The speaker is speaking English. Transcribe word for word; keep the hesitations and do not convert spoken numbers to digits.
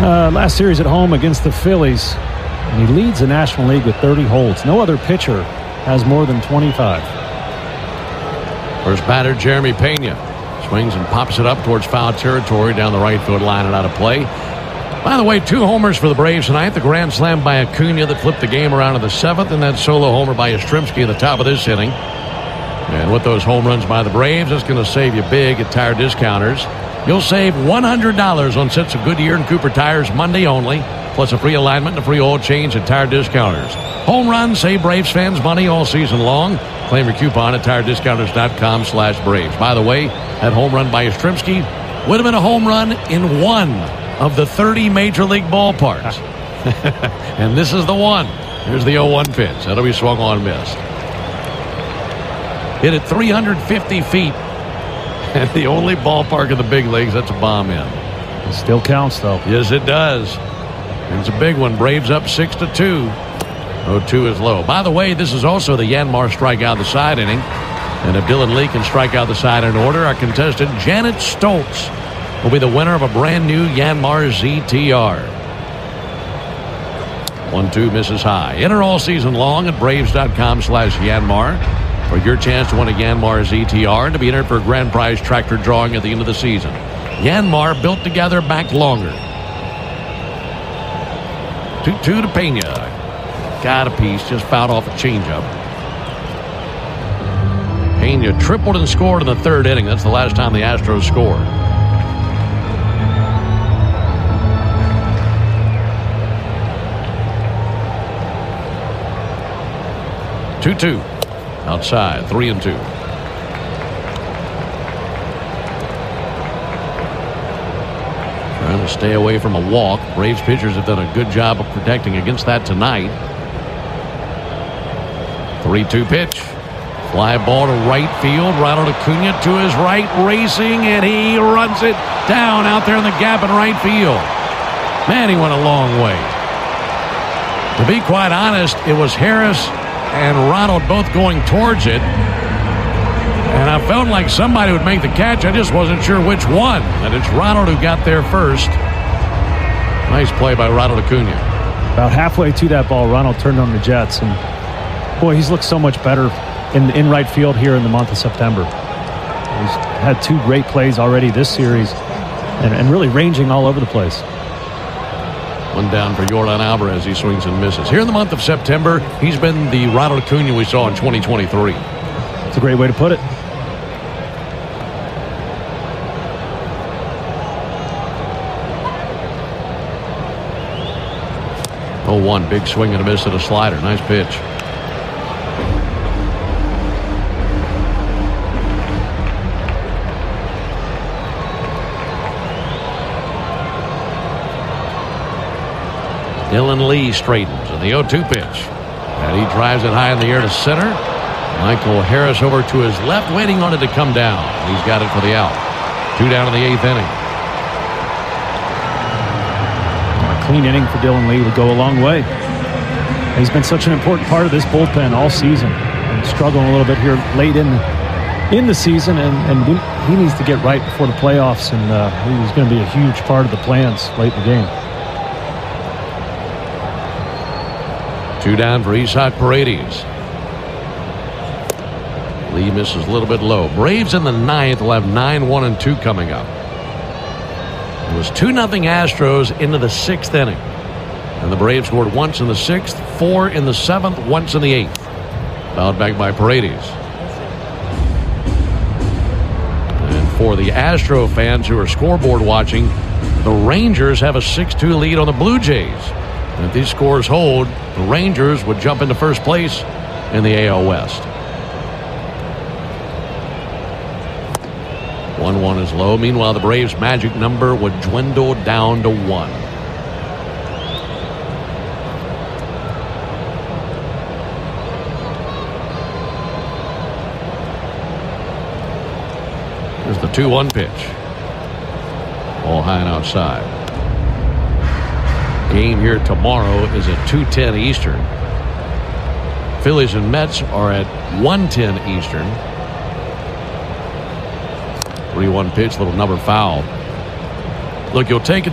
Uh, last series at home against the Phillies. And he leads the National League with thirty holds. No other pitcher has more than twenty-five. First batter, Jeremy Pena. Swings and pops it up towards foul territory down the right field line and out of play. By the way, two homers for the Braves tonight. The grand slam by Acuna that flipped the game around in the seventh, and that solo homer by Yastrzemski at the top of this inning. And with those home runs by the Braves, that's going to save you big at Tire Discounters. You'll save one hundred dollars on sets of Goodyear and Cooper tires Monday only, plus a free alignment and a free oil change at Tire Discounters. Home runs save Braves fans money all season long. Claim your coupon at tire discounters dot com slash Braves. By the way, that home run by Yastrzemski would have been a home run in one of the thirty major league ballparks. And this is the one. Here's the oh one pitch. That'll be swung on and missed. Hit it three hundred fifty feet. And the only ballpark in the big leagues that's a bomb in. It still counts, though. Yes, it does. It's a big one. Braves up six to two. oh two is low. By the way, this is also the Yanmar strikeout the side inning. And if Dylan Lee can strike out the side in order, our contestant Janet Stoltz will be the winner of a brand new Yanmar Z T R. one two misses high. Enter all season long at braves dot com slash Yanmar for your chance to win a Yanmar Z T R and to be entered for a grand prize tractor drawing at the end of the season. Yanmar, built together, back longer. two two to Pena. Got a piece, just fouled off a changeup. Pena tripled and scored in the third inning. That's the last time the Astros scored. two two. Outside, three and two. Trying to stay away from a walk. Braves pitchers have done a good job of protecting against that tonight. three two pitch. Fly ball to right field. Ronald Acuna to his right, racing, and he runs it down out there in the gap in right field. Man, he went a long way. To be quite honest, it was Harris and Ronald both going towards it. And I felt like somebody would make the catch. I just wasn't sure which one. And it's Ronald who got there first. Nice play by Ronald Acuna. About halfway to that ball, Ronald turned on the Jets. And, boy, he's looked so much better in, in right field here in the month of September. He's had two great plays already this series and, and really ranging all over the place. One down for Yordan Alvarez. He swings and misses. Here in the month of September, he's been the Ronald Acuna we saw in twenty twenty-three. It's a great way to put it. oh one, big swing and a miss at a slider. Nice pitch. Dylan Lee straightens in the oh two pitch. And he drives it high in the air to center. Michael Harris over to his left, waiting on it to come down. He's got it for the out. Two down in the eighth inning. A clean inning for Dylan Lee would go a long way. He's been such an important part of this bullpen all season. And struggling a little bit here late in the, in the season, and, and we, he needs to get right before the playoffs, and uh, he's going to be a huge part of the plans late in the game. Two down for Isaac Paredes. Lee misses a little bit low. Braves in the ninth will have nine one and two coming up. It was two nothing Astros into the sixth inning. And the Braves scored once in the sixth, four in the seventh, once in the eighth. Fouled back by Paredes. And for the Astro fans who are scoreboard watching, the Rangers have a six two lead on the Blue Jays. And if these scores hold, the Rangers would jump into first place in the A L West. one one is low. Meanwhile, the Braves' magic number would dwindle down to one. Here's the two one pitch. All high and outside. Game here tomorrow is at two ten Eastern. Phillies and Mets are at one ten Eastern. three one pitch, little number foul. Look, you'll take it.